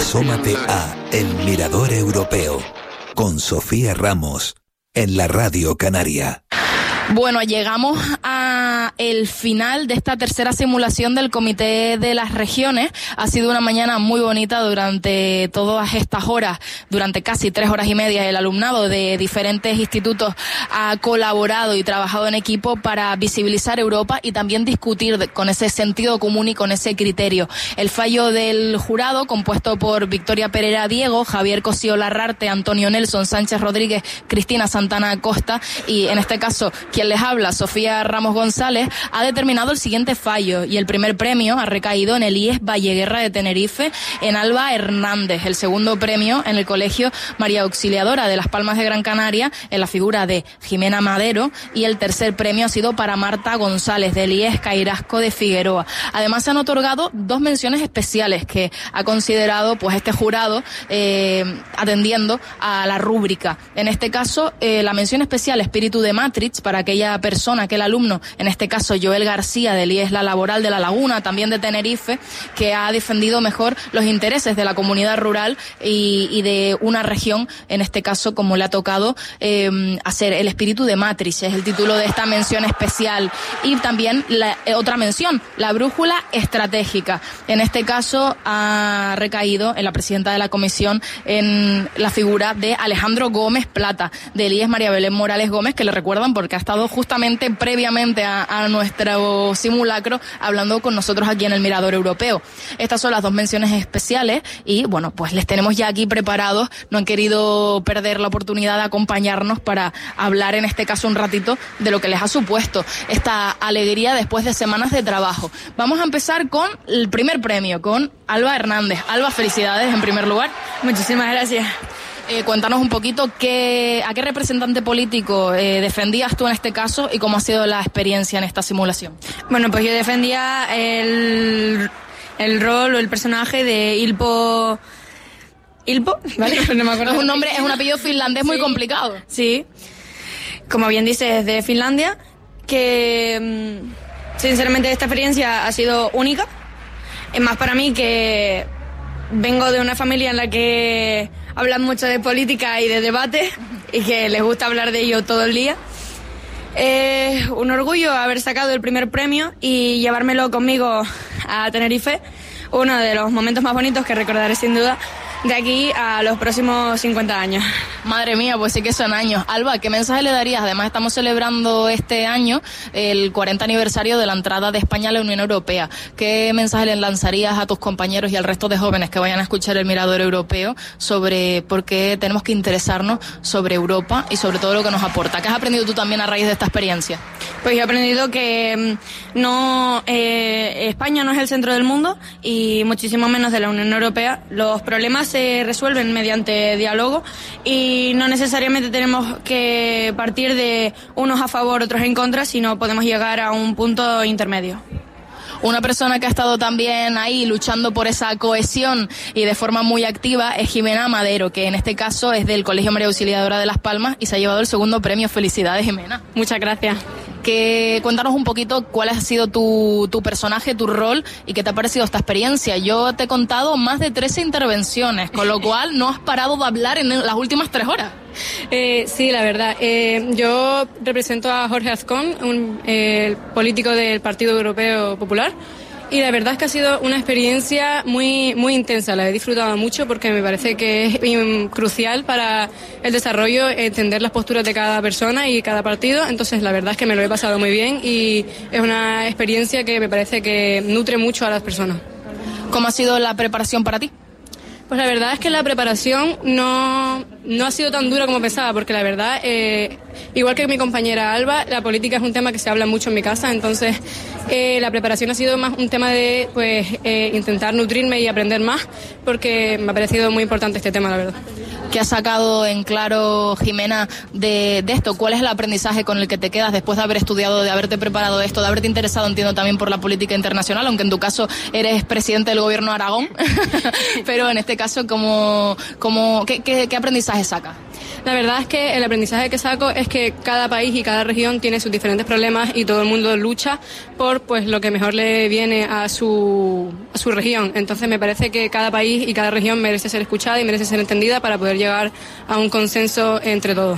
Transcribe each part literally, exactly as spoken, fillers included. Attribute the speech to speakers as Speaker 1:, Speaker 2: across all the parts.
Speaker 1: Asómate a El Mirador Europeo con Sofía Ramos en la Radio Canaria.
Speaker 2: Bueno, llegamos a el final de esta tercera simulación del Comité de las Regiones. Ha sido una mañana muy bonita durante todas estas horas, durante casi tres horas y media. El alumnado de diferentes institutos ha colaborado y trabajado en equipo para visibilizar Europa y también discutir con ese sentido común y con ese criterio. El fallo del jurado, compuesto por Victoria Pereira Diego, Javier Cosío Larrarte, Antonio Nelson, Sánchez Rodríguez, Cristina Santana Acosta y, en este caso, quien les habla, Sofía Ramos González, ha determinado el siguiente fallo y el primer premio ha recaído en el I E S Valleguerra de Tenerife, en Alba Hernández. El segundo premio en el Colegio María Auxiliadora de Las Palmas de Gran Canaria, en la figura de Jimena Madero, y el tercer premio ha sido para Marta González del I E S Cairasco de Figueroa. Además, se han otorgado dos menciones especiales que ha considerado pues este jurado eh, atendiendo a la rúbrica. En este caso, eh, la mención especial Espíritu de Matrix para aquella persona, aquel alumno, en este caso Joel García del I E S La Laboral de La Laguna, también de Tenerife, que ha defendido mejor los intereses de la comunidad rural y, y de una región, en este caso como le ha tocado eh, hacer el espíritu de Matrix, es el título de esta mención especial. Y también la, eh, otra mención, la brújula estratégica. En este caso ha recaído en la presidenta de la comisión en la figura de Alejandro Gómez Plata del I E S María Belén Morales Gómez, que le recuerdan porque ha estado justamente previamente a, a nuestro simulacro hablando con nosotros aquí en el Mirador Europeo. Estas son las dos menciones especiales y bueno, pues les tenemos ya aquí preparados. No han querido perder la oportunidad de acompañarnos para hablar en este caso un ratito de lo que les ha supuesto esta alegría después de semanas de trabajo. Vamos a empezar con el primer premio, con Alba Hernández. Alba, felicidades en primer lugar.
Speaker 3: Muchísimas gracias.
Speaker 2: Eh, cuéntanos un poquito qué, a qué representante político eh, defendías tú en este caso y cómo ha sido la experiencia en esta simulación.
Speaker 3: Bueno, pues yo defendía el, el rol o el personaje de Ilpo... ¿Ilpo? ¿Vale?
Speaker 2: No me acuerdo. Es un nombre, es un apellido finlandés, sí, muy complicado.
Speaker 3: Sí, como bien dices, de Finlandia, que sinceramente esta experiencia ha sido única. Es más para mí que vengo de una familia en la que hablan mucho de política y de debate y que les gusta hablar de ello todo el día. Es un orgullo haber sacado el primer premio y llevármelo conmigo a Tenerife, uno de los momentos más bonitos que recordaré sin duda de aquí a los próximos cincuenta años.
Speaker 2: Madre mía, pues sí que son años. Alba, ¿qué mensaje le darías? Además estamos celebrando este año el cuarenta aniversario de la entrada de España a la Unión Europea. ¿Qué mensaje le lanzarías a tus compañeros y al resto de jóvenes que vayan a escuchar el Mirador Europeo sobre por qué tenemos que interesarnos sobre Europa y sobre todo lo que nos aporta? ¿Qué has aprendido tú también a raíz de esta experiencia?
Speaker 3: Pues yo he aprendido que no eh, España no es el centro del mundo y muchísimo menos de la Unión Europea. Los problemas se resuelven mediante diálogo y no necesariamente tenemos que partir de unos a favor, otros en contra, sino podemos llegar a un punto intermedio.
Speaker 2: Una persona que ha estado también ahí luchando por esa cohesión y de forma muy activa es Jimena Madero, que en este caso es del Colegio María Auxiliadora de Las Palmas y se ha llevado el segundo premio. Felicidades, Jimena.
Speaker 3: Muchas gracias.
Speaker 2: Que cuéntanos un poquito cuál ha sido tu, tu personaje, tu rol y qué te ha parecido esta experiencia. Yo te he contado más de trece intervenciones, con lo cual no has parado de hablar en las últimas tres horas.
Speaker 4: Eh, sí, la verdad. Eh, yo represento a Jorge Azcón, un eh, político del Partido Europeo Popular. Y la verdad es que ha sido una experiencia muy muy intensa, la he disfrutado mucho porque me parece que es crucial para el desarrollo entender las posturas de cada persona y cada partido, entonces la verdad es que me lo he pasado muy bien y es una experiencia que me parece que nutre mucho a las personas.
Speaker 2: ¿Cómo ha sido la preparación para ti?
Speaker 4: Pues la verdad es que la preparación no, no ha sido tan dura como pensaba, porque la verdad, eh, igual que mi compañera Alba, la política es un tema que se habla mucho en mi casa, entonces eh, la preparación ha sido más un tema de pues eh, intentar nutrirme y aprender más, porque me ha parecido muy importante este tema, la verdad.
Speaker 2: ¿Qué has sacado en claro, Jimena, de, de esto? ¿Cuál es el aprendizaje con el que te quedas después de haber estudiado, de haberte preparado de esto, de haberte interesado, entiendo, también por la política internacional, aunque en tu caso eres presidente del gobierno de Aragón? Pero en este caso, ¿cómo, cómo, qué, qué, ¿qué aprendizaje sacas?
Speaker 4: La verdad es que el aprendizaje que saco es es que cada país y cada región tiene sus diferentes problemas y todo el mundo lucha por pues lo que mejor le viene a su, a su región. Entonces me parece que cada país y cada región merece ser escuchada y merece ser entendida para poder llegar a un consenso entre todos.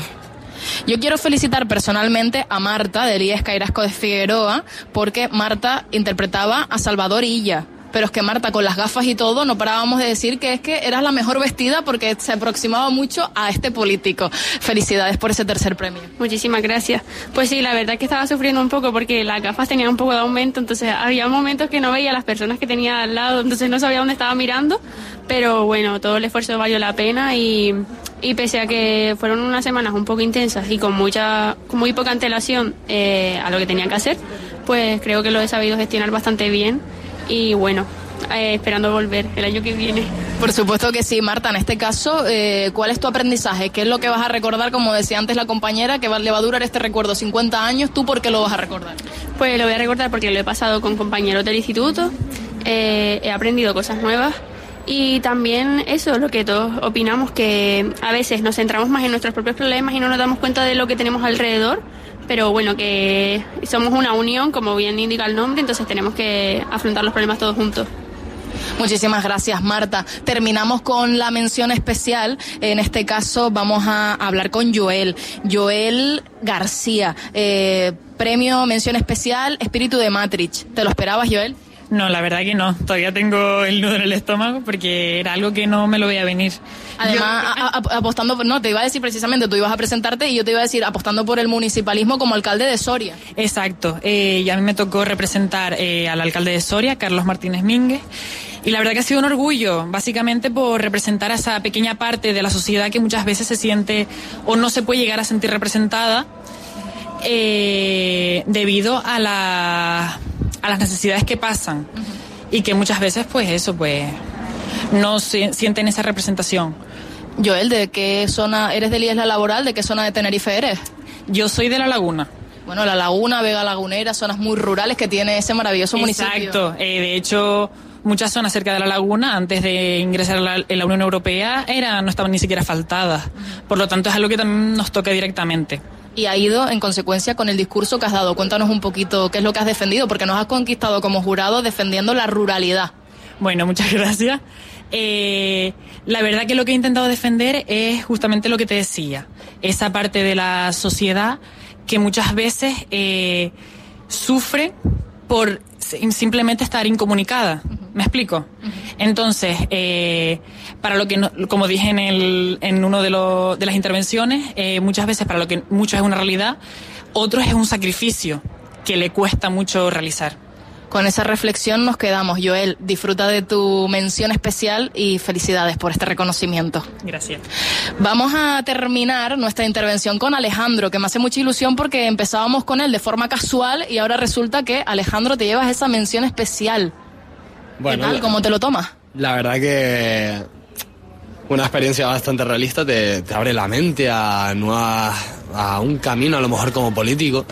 Speaker 2: Yo quiero felicitar personalmente a Marta, de Elías Cairasco de Figueroa, porque Marta interpretaba a Salvador Illa. Pero es que Marta, con las gafas y todo, no parábamos de decir que es que eras la mejor vestida porque se aproximaba mucho a este político. Felicidades por ese tercer premio.
Speaker 5: Muchísimas gracias. Pues sí, la verdad es que estaba sufriendo un poco porque las gafas tenían un poco de aumento, entonces había momentos que no veía a las personas que tenía al lado, entonces no sabía dónde estaba mirando, pero bueno, todo el esfuerzo valió la pena y, y pese a que fueron unas semanas un poco intensas y con mucha, con muy poca antelación eh, a lo que tenía que hacer, pues creo que lo he sabido gestionar bastante bien. Y bueno, eh, esperando volver el año que viene.
Speaker 2: Por supuesto que sí, Marta. En este caso, eh, ¿cuál es tu aprendizaje? ¿Qué es lo que vas a recordar? Como decía antes la compañera, que va, le va a durar este recuerdo cincuenta años. ¿Tú por qué lo vas a recordar?
Speaker 5: Pues lo voy a recordar porque lo he pasado con compañeros del instituto, eh, he aprendido cosas nuevas y también eso, lo que todos opinamos, que a veces nos centramos más en nuestros propios problemas y no nos damos cuenta de lo que tenemos alrededor. Pero bueno, que somos una unión, como bien indica el nombre, entonces tenemos que afrontar los problemas todos juntos.
Speaker 2: Muchísimas gracias, Marta. Terminamos con la mención especial. En este caso vamos a hablar con Joel. Joel García, eh, premio mención especial Espíritu de Maastricht. ¿Te lo esperabas, Joel?
Speaker 6: No, la verdad que no. Todavía tengo el nudo en el estómago porque era algo que no me lo veía venir.
Speaker 2: Además, yo... a, a, apostando, no, te iba a decir precisamente, tú ibas a presentarte y yo te iba a decir apostando por el municipalismo como alcalde de Soria.
Speaker 6: Exacto. Eh, y a mí me tocó representar eh, al alcalde de Soria, Carlos Martínez Mínguez. Y la verdad que ha sido un orgullo, básicamente por representar a esa pequeña parte de la sociedad que muchas veces se siente o no se puede llegar a sentir representada eh, debido a la... a las necesidades que pasan uh-huh. y que muchas veces pues eso pues no se, sienten esa representación.
Speaker 2: Joel, ¿de qué zona eres del I E S La Laboral? ¿De qué zona de Tenerife eres?
Speaker 6: Yo soy de La Laguna.
Speaker 2: Bueno, La Laguna, Vega Lagunera, zonas muy rurales que tiene ese maravilloso
Speaker 6: Exacto.
Speaker 2: municipio.
Speaker 6: Exacto, eh, de hecho muchas zonas cerca de La Laguna antes de ingresar a la, en la Unión Europea era, no estaban ni siquiera asfaltadas, uh-huh. por lo tanto es algo que también nos toca directamente.
Speaker 2: Y ha ido en consecuencia con el discurso que has dado. Cuéntanos un poquito qué es lo que has defendido, porque nos has conquistado como jurado defendiendo la ruralidad.
Speaker 6: Bueno, muchas gracias. Eh, la verdad que lo que he intentado defender es justamente lo que te decía, esa parte de la sociedad que muchas veces eh, sufre por simplemente estar incomunicada. Uh-huh. ¿Me explico? Uh-huh. Entonces, eh, para lo que, no, como dije en, el, en uno de, lo, de las intervenciones, eh, muchas veces para lo que mucho es una realidad, otros es un sacrificio que le cuesta mucho realizar.
Speaker 2: Con esa reflexión nos quedamos. Joel, disfruta de tu mención especial y felicidades por este reconocimiento.
Speaker 6: Gracias.
Speaker 2: Vamos a terminar nuestra intervención con Alejandro, que me hace mucha ilusión porque empezábamos con él de forma casual y ahora resulta que, Alejandro, te llevas esa mención especial.
Speaker 7: Bueno,
Speaker 2: ¿qué tal? ¿Cómo te lo tomas?
Speaker 7: La verdad que una experiencia bastante realista, te, te abre la mente a, nuevas, a un camino a lo mejor como político.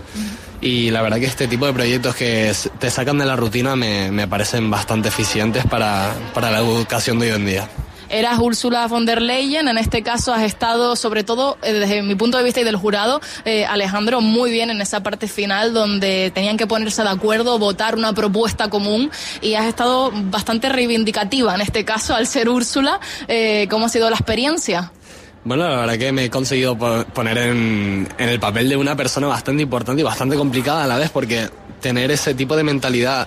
Speaker 7: Y la verdad que este tipo de proyectos que te sacan de la rutina me, me parecen bastante eficientes para, para la educación de hoy en día.
Speaker 2: Eras Ursula von der Leyen, en este caso has estado, sobre todo eh, desde mi punto de vista y del jurado, eh, Alejandro, muy bien en esa parte final donde tenían que ponerse de acuerdo, votar una propuesta común y has estado bastante reivindicativa en este caso al ser Úrsula. Eh, ¿Cómo ha sido la experiencia?
Speaker 7: Bueno, la verdad que me he conseguido poner en, en el papel de una persona bastante importante y bastante complicada a la vez, porque tener ese tipo de mentalidad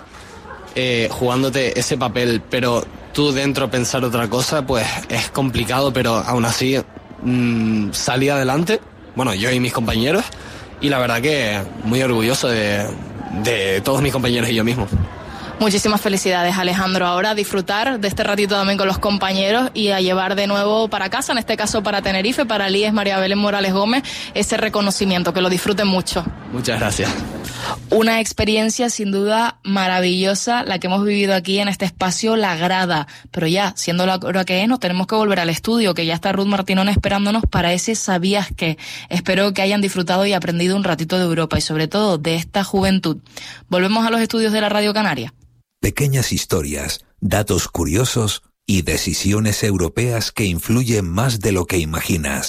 Speaker 7: eh, jugándote ese papel, pero tú dentro pensar otra cosa, pues es complicado, pero aún así mmm, salí adelante, bueno, yo y mis compañeros, y la verdad que muy orgulloso de, de todos mis compañeros y yo mismo.
Speaker 2: Muchísimas felicidades, Alejandro. Ahora a disfrutar de este ratito también con los compañeros y a llevar de nuevo para casa, en este caso para Tenerife, para el I E S María Belén Morales Gómez, ese reconocimiento, que lo disfruten mucho.
Speaker 7: Muchas gracias.
Speaker 2: Una experiencia sin duda maravillosa la que hemos vivido aquí en este espacio La Grada, pero ya, siendo la hora que es, nos tenemos que volver al estudio, que ya está Ruth Martinón esperándonos para ese ¿Sabías qué? Espero que hayan disfrutado y aprendido un ratito de Europa y sobre todo de esta juventud. Volvemos a los estudios de la Radio Canaria.
Speaker 1: Pequeñas historias, datos curiosos y decisiones europeas que influyen más de lo que imaginas.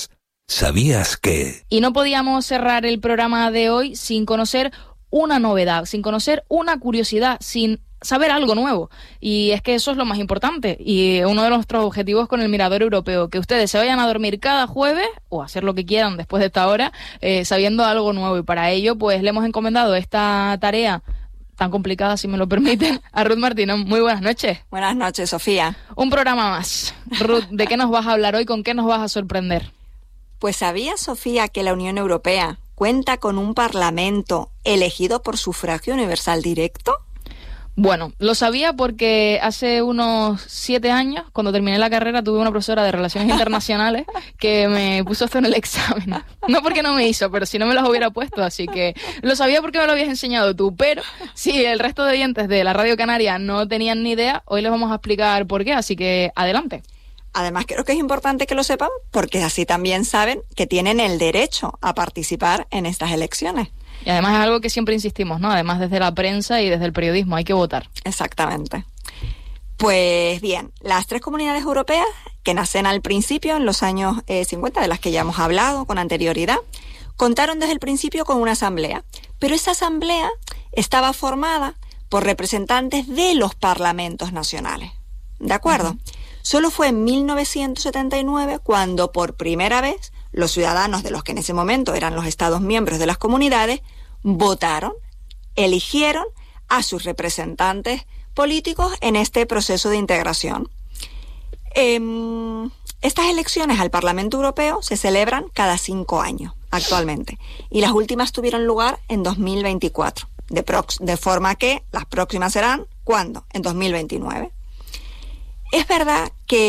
Speaker 1: ¿Sabías que?
Speaker 2: Y no podíamos cerrar el programa de hoy sin conocer una novedad, sin conocer una curiosidad, sin saber algo nuevo. Y es que eso es lo más importante. Y uno de nuestros objetivos con el Mirador Europeo, que ustedes se vayan a dormir cada jueves o hacer lo que quieran después de esta hora, eh, sabiendo algo nuevo. Y para ello, pues le hemos encomendado esta tarea tan complicada, si me lo permiten, a Ruth Martínez. Muy buenas noches.
Speaker 8: Buenas noches, Sofía.
Speaker 2: Un programa más. Ruth, ¿de qué nos vas a hablar hoy? ¿Con qué nos vas a sorprender?
Speaker 8: Pues ¿sabías, Sofía, que la Unión Europea cuenta con un parlamento elegido por sufragio universal directo?
Speaker 2: Bueno, lo sabía porque hace unos siete años, cuando terminé la carrera, tuve una profesora de Relaciones Internacionales que me puso a hacer el examen. No porque no me hizo, pero si no me los hubiera puesto, así que lo sabía porque me lo habías enseñado tú. Pero si el resto de oyentes de la Radio Canaria no tenían ni idea, hoy les vamos a explicar por qué, así que adelante.
Speaker 8: Además, creo que es importante que lo sepan porque así también saben que tienen el derecho a participar en estas elecciones.
Speaker 2: Y además es algo que siempre insistimos, ¿no? Además desde la prensa y desde el periodismo, hay que votar.
Speaker 8: Exactamente. Pues bien, las tres comunidades europeas que nacen al principio, en los años eh, cincuenta, de las que ya hemos hablado con anterioridad, contaron desde el principio con una asamblea. Pero esa asamblea estaba formada por representantes de los parlamentos nacionales. ¿De acuerdo? Uh-huh. Solo fue en mil novecientos setenta y nueve cuando por primera vez los ciudadanos de los que en ese momento eran los Estados miembros de las comunidades votaron, eligieron a sus representantes políticos en este proceso de integración. Eh, estas elecciones al Parlamento Europeo se celebran cada cinco años actualmente y las últimas tuvieron lugar en dos mil veinticuatro, de, prox- de forma que las próximas serán, ¿cuándo? En dos mil veintinueve. Es verdad que